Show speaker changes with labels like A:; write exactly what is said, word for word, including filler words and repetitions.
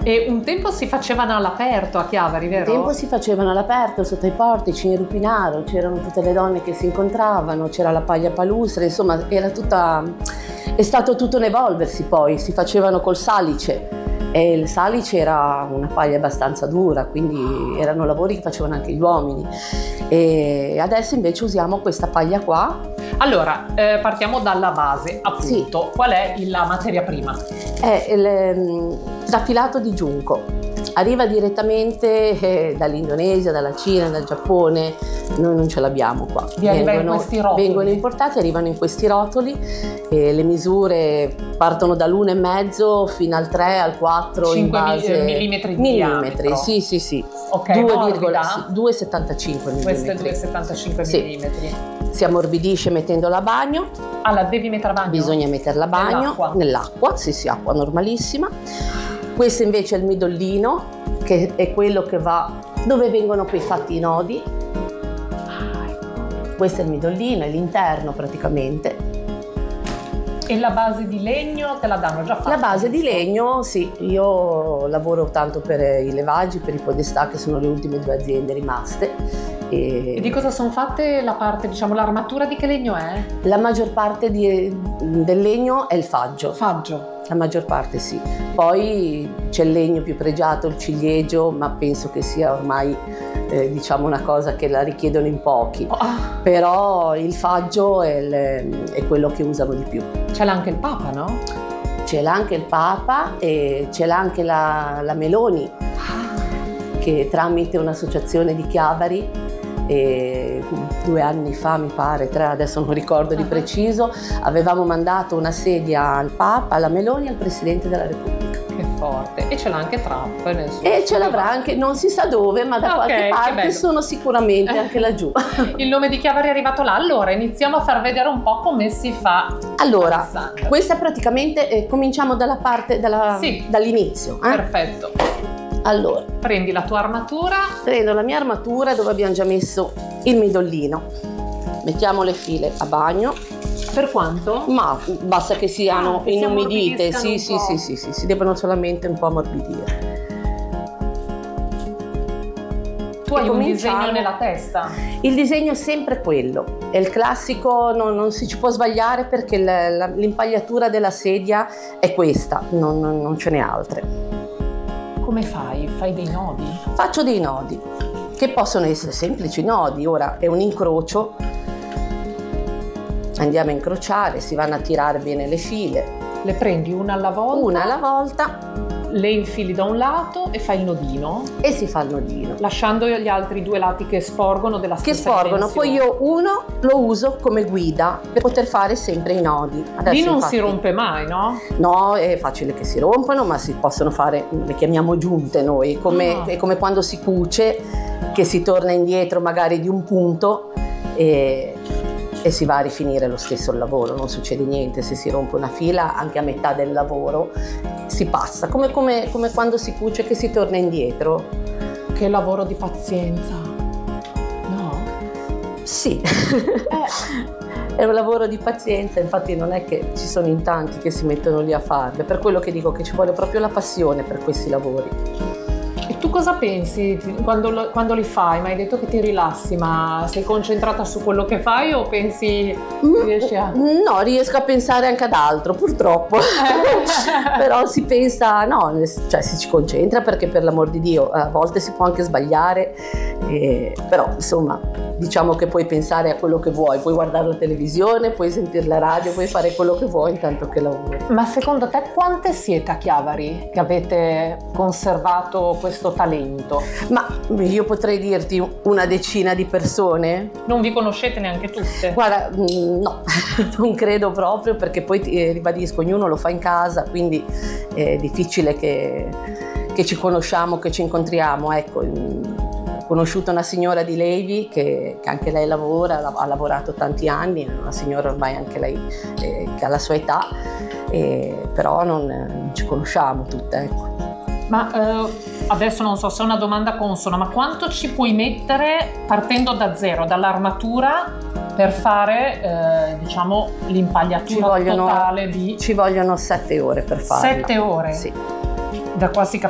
A: E un tempo si facevano all'aperto a Chiavari, vero?
B: Un tempo si facevano all'aperto, sotto ai portici, in Rupinaro, c'erano tutte le donne che si incontravano, c'era la paglia palustre, insomma era tutta... è stato tutto un evolversi poi, si facevano col salice. E il salice era una paglia abbastanza dura, quindi erano lavori che facevano anche gli uomini. E adesso invece usiamo questa paglia qua.
A: Allora, eh, partiamo dalla base, appunto.
B: Sì.
A: Qual è la materia prima?
B: È il traffilato di giunco. Arriva direttamente eh, dall'Indonesia, dalla Cina, dal Giappone, noi non ce l'abbiamo qua.
A: Vi arriva in questi rotoli?
B: Vengono importati, arrivano in questi rotoli, e le misure partono dall'uno e mezzo fino al tre, al quattro in base...
A: millimetri di
B: millimetri,
A: diametro.
B: sì, sì, sì.
A: Ok,
B: due
A: morbida?
B: virgola settantacinque millimetri.
A: Questo è due virgola settantacinque
B: Sì.
A: millimetri.
B: Si ammorbidisce mettendola a bagno.
A: Ah, la devi mettere a bagno?
B: Bisogna metterla a bagno.
A: Nell'acqua?
B: Nell'acqua, sì, sì, acqua normalissima. Questo invece è il midollino, che è quello che va dove vengono poi fatti i nodi. Questo è il midollino, è l'interno praticamente.
A: E la base di legno te la danno già fatta?
B: La base di legno, sì, io lavoro tanto per i levaggi, per i podestà, che sono le ultime due aziende rimaste.
A: E, e di cosa sono fatte la parte, diciamo, l'armatura di che legno è?
B: La maggior parte di, del legno è il faggio.
A: Faggio.
B: La maggior parte sì. Poi c'è il legno più pregiato, il ciliegio, ma penso che sia ormai eh, diciamo una cosa che la richiedono in pochi.
A: Oh.
B: Però il faggio è, il, è quello che usano di più.
A: C'è anche il Papa, no?
B: C'è anche il Papa e c'è anche la, la Meloni, ah. che tramite un'associazione di Chiavari, e due anni fa mi pare, tre, adesso non ricordo di preciso, avevamo mandato una sedia al Papa, alla Meloni e al Presidente della Repubblica.
A: Che forte. E ce l'ha anche Trump nel suo
B: e ce l'avrà anche, non si sa dove, ma da
A: okay,
B: qualche parte sono sicuramente anche laggiù.
A: Il nome di Chiavari è arrivato là. Allora iniziamo a far vedere un po' come si fa.
B: Allora, questa praticamente eh, cominciamo dalla parte dalla,
A: sì.
B: dall'inizio. Eh?
A: Perfetto.
B: Allora,
A: prendi la tua armatura.
B: Prendo la mia armatura dove abbiamo già messo il midollino. Mettiamo le file a bagno.
A: Per quanto?
B: Ma basta che siano
A: ah, che
B: inumidite,
A: si
B: sì, sì, sì, sì, sì, si devono solamente un po' ammorbidire.
A: Tu hai un disegno nella testa?
B: Il disegno è sempre quello, è il classico, non, non si ci può sbagliare perché la, la, l'impagliatura della sedia è questa, non, non, non ce n'è altre.
A: Come fai? Fai dei nodi?
B: Faccio dei nodi, che possono essere semplici nodi. Ora è un incrocio, andiamo a incrociare, si vanno a tirare bene le file.
A: Le prendi una alla volta?
B: Una alla volta.
A: Le infili da un lato e fai il nodino?
B: E si fa il nodino.
A: Lasciando gli altri due lati che sporgono della stessa
B: Che sporgono,
A: dimensione.
B: poi io uno lo uso come guida per poter fare sempre i nodi.
A: Adesso lì non infatti, si rompe mai, no?
B: No, è facile che si rompano, ma si possono fare, le chiamiamo giunte noi, come, oh. è come quando si cuce, che si torna indietro magari di un punto e, e si va a rifinire lo stesso il lavoro, non succede niente. Se si rompe una fila, anche a metà del lavoro si passa, come, come, come quando si cuce che si torna indietro.
A: Che lavoro di pazienza, no?
B: Sì, eh. È un lavoro di pazienza, infatti non è che ci sono in tanti che si mettono lì a farlo, è per quello che dico che ci vuole proprio la passione per questi lavori.
A: E tu cosa pensi quando, quando li fai? Mi hai detto che ti rilassi, ma sei concentrata su quello che fai o pensi
B: mm,
A: riesci a...
B: No, riesco a pensare anche ad altro, purtroppo. Però si pensa, no, cioè si ci concentra perché per l'amor di Dio a volte si può anche sbagliare, eh, però insomma diciamo che puoi pensare a quello che vuoi, puoi guardare la televisione, puoi sentire la radio, puoi fare quello che vuoi intanto che lavori.
A: Ma secondo te quante siete a Chiavari che avete conservato questo talento?
B: Ma io potrei dirti una decina di persone.
A: Non vi conoscete neanche tutte?
B: Guarda, no, non credo proprio, perché poi ti ribadisco, ognuno lo fa in casa, quindi è difficile che, che ci conosciamo, che ci incontriamo. Ecco, ho conosciuto una signora di Levi che, che anche lei lavora, ha lavorato tanti anni, una signora ormai anche lei eh, che ha la sua età, eh, però non, non ci conosciamo tutte, ecco.
A: Ma eh, adesso non so se è una domanda consona, ma quanto ci puoi mettere partendo da zero, dall'armatura, per fare eh, diciamo l'impagliatura
B: ci vogliono,
A: totale di...
B: Ci vogliono sette ore per farlo.
A: Sette ore?
B: Sì.
A: Da qua si